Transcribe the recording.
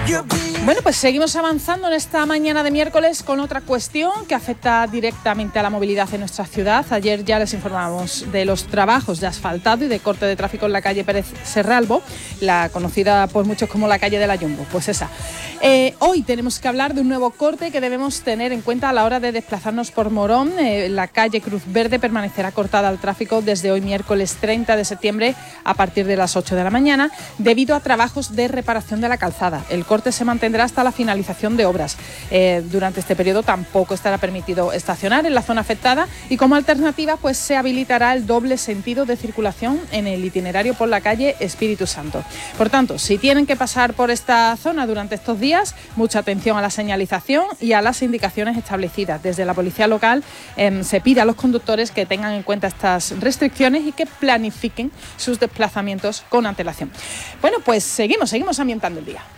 Bueno, pues seguimos avanzando en esta mañana de miércoles con otra cuestión que afecta directamente a la movilidad en nuestra ciudad. Ayer ya les informábamos de los trabajos de asfaltado y de corte de tráfico en la calle Pérez Serralbo, la conocida por muchos como la calle de la Jumbo, pues esa. Hoy tenemos que hablar de un nuevo corte que debemos tener en cuenta a la hora de desplazarnos por Morón. La calle Cruz Verde permanecerá cortada al tráfico desde hoy miércoles 30 de septiembre a partir de las 8 de la mañana debido a trabajos de reparación de la calzada. El corte se mantendrá hasta la finalización de obras. Durante este periodo tampoco estará permitido estacionar en la zona afectada y como alternativa pues se habilitará el doble sentido de circulación en el itinerario por la calle Espíritu Santo. Por tanto, si tienen que pasar por esta zona durante estos días, mucha atención a la señalización y a las indicaciones establecidas. Desde la policía local se pide a los conductores que tengan en cuenta estas restricciones y que planifiquen sus desplazamientos con antelación. Bueno, pues seguimos ambientando el día.